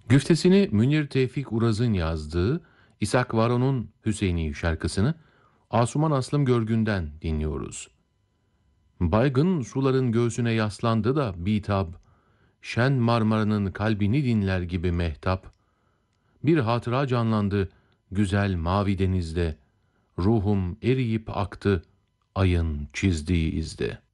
Güftesini Münir Tevfik Uraz'ın yazdığı İshak Varon'un Hüseyini şarkısını Asuman Aslım Görgün'den dinliyoruz. Baygın suların göğsüne yaslandı da bitap, şen Marmara'nın kalbini dinler gibi mehtap, bir hatıra canlandı güzel mavi denizde, ruhum eriyip aktı ayın çizdiği izde.